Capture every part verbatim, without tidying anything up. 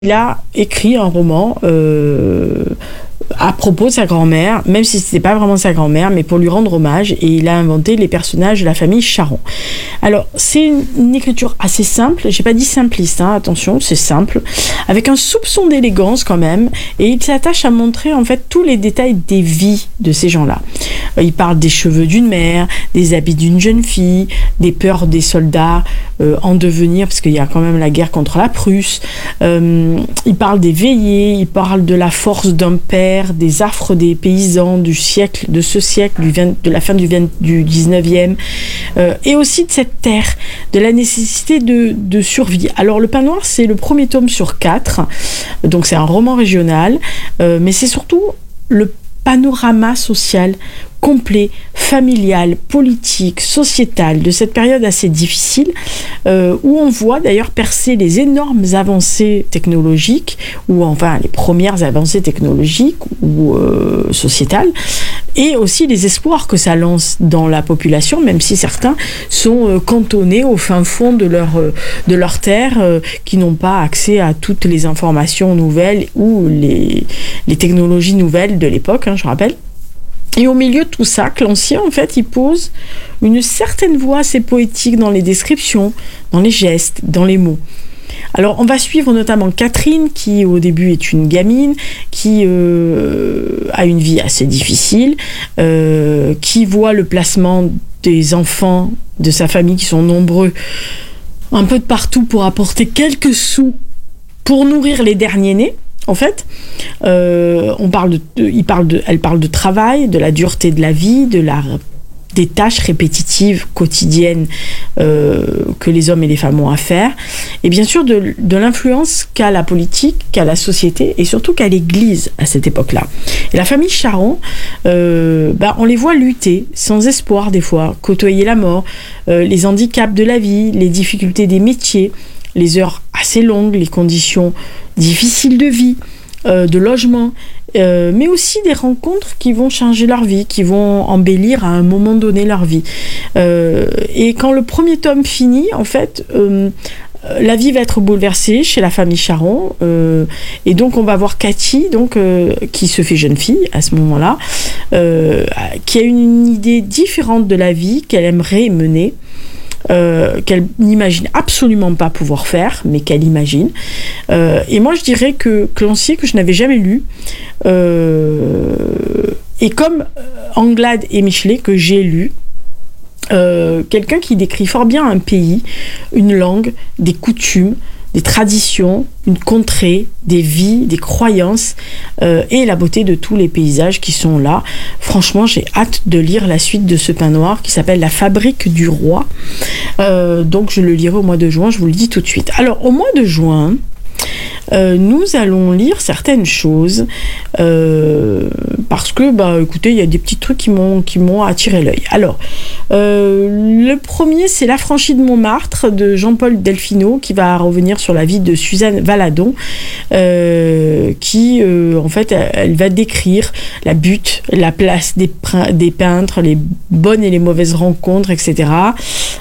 Il a écrit un roman euh, à propos de sa grand-mère, même si ce n'était pas vraiment sa grand-mère, mais pour lui rendre hommage, et il a inventé les personnages de la famille Charron. Alors, c'est une, une écriture assez simple, j'ai pas dit simpliste, hein, attention, c'est simple, avec un soupçon d'élégance quand même, et il s'attache à montrer en fait tous les détails des vies de ces gens-là. Euh, il parle des cheveux d'une mère, des habits d'une jeune fille, des peurs des soldats euh, en devenir, parce qu'il y a quand même la guerre contre la Prusse, euh, il parle des veillées, il parle de la force d'un père, des affres des paysans du siècle, de ce siècle, du vingt, de la fin du, vingt, du dix-neuvième, euh, et aussi de cette terre, de la nécessité de, de survie. Alors le Pain Noir, c'est le premier tome sur quatre, donc c'est un roman régional, euh, mais c'est surtout le panorama social complet, familial, politique, sociétal de cette période assez difficile euh, où on voit d'ailleurs percer les énormes avancées technologiques ou enfin les premières avancées technologiques ou euh, sociétales et aussi les espoirs que ça lance dans la population, même si certains sont euh, cantonnés au fin fond de leur, euh, de leur terre, euh, qui n'ont pas accès à toutes les informations nouvelles ou les, les technologies nouvelles de l'époque, hein, je rappelle. Et au milieu de tout ça, Clancier, en fait, il pose une certaine voix assez poétique dans les descriptions, dans les gestes, dans les mots. Alors, on va suivre notamment Catherine, qui au début est une gamine, qui euh, a une vie assez difficile, euh, qui voit le placement des enfants de sa famille, qui sont nombreux, un peu de partout pour apporter quelques sous pour nourrir les derniers nés. En fait, euh, on parle de, de, il parle de, elle parle de travail, de la dureté de la vie, de la, des tâches répétitives quotidiennes euh, que les hommes et les femmes ont à faire, et bien sûr de, de l'influence qu'a la politique, qu'a la société, et surtout qu'a l'Église à cette époque-là. Et la famille Charron, euh, bah, on les voit lutter, sans espoir des fois, côtoyer la mort, euh, les handicaps de la vie, les difficultés des métiers, les heures assez longues, les conditions difficiles de vie, euh, de logement, euh, mais aussi des rencontres qui vont changer leur vie, qui vont embellir à un moment donné leur vie. Euh, et quand le premier tome finit, en fait, euh, la vie va être bouleversée chez la famille Charron, euh, et donc on va voir Cathy, donc, euh, qui se fait jeune fille à ce moment-là, euh, qui a une idée différente de la vie qu'elle aimerait mener, Euh, qu'elle n'imagine absolument pas pouvoir faire, mais qu'elle imagine. Euh, et moi, je dirais que Clancier, que je n'avais jamais lu, euh, et comme Anglade et Michelet, que j'ai lu, euh, quelqu'un qui décrit fort bien un pays, une langue, des coutumes, des traditions, une contrée, des vies, des croyances, euh, et la beauté de tous les paysages qui sont là. Franchement, j'ai hâte de lire la suite de ce Pain Noir qui s'appelle La Fabrique du Roi. Euh, donc je le lirai au mois de juin, je vous le dis tout de suite. Alors au mois de juin, Euh, nous allons lire certaines choses euh, parce que, bah, écoutez, il y a des petits trucs qui m'ont, qui m'ont attiré l'œil. Alors, euh, le premier, c'est L'Affranchi de Montmartre de Jean-Paul Delfino, qui va revenir sur la vie de Suzanne Valadon, euh, qui, euh, en fait, elle, elle va décrire la butte, la place des, des peintres, les bonnes et les mauvaises rencontres, et cetera.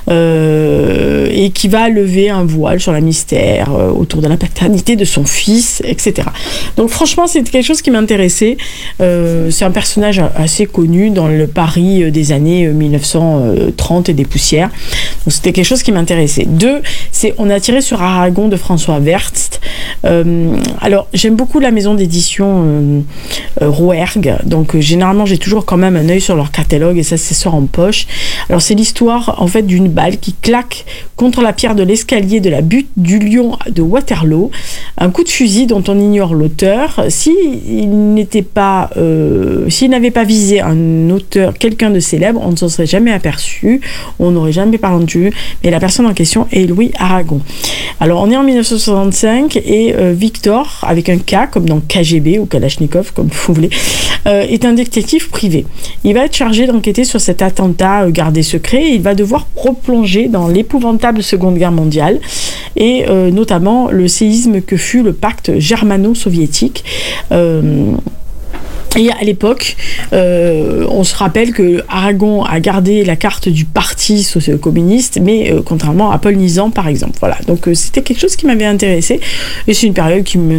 Euh, et qui va lever un voile sur la mystère euh, autour de la paternité de son fils, et cetera. Donc franchement, c'est quelque chose qui m'intéressait. Euh, c'est un personnage assez connu dans le Paris des années mille neuf cent trente et des poussières. Donc c'était quelque chose qui m'intéressait. Deux, c'est On a tiré sur Aragon de François Werst. Euh, alors, j'aime beaucoup la maison d'édition euh, euh, Rouergue. Donc euh, généralement, j'ai toujours quand même un œil sur leur catalogue et ça, c'est sort en poche. Alors c'est l'histoire en fait d'une balle qui claque contre la pierre de l'escalier de la butte du Lion de Waterloo. Un coup de fusil dont on ignore l'auteur. S'il n'était pas, euh, s'il n'avait pas visé un auteur, quelqu'un de célèbre, on ne s'en serait jamais aperçu, on n'aurait jamais parlé de, mais la personne en question est Louis Aragon. Alors on est en mille neuf cent soixante-cinq et euh, Victor, avec un K comme dans K G B ou Kalachnikov comme vous voulez, euh, est un détective privé. Il va être chargé d'enquêter sur cet attentat euh, gardé secret et il va devoir replonger dans l'épouvantable Seconde Guerre mondiale et euh, notamment le séisme que fut le pacte germano-soviétique. Euh, Et à l'époque, euh, on se rappelle que Aragon a gardé la carte du parti socio-communiste, mais euh, contrairement à Paul Nizan, par exemple. Voilà. Donc euh, c'était quelque chose qui m'avait intéressé, et c'est une période qui me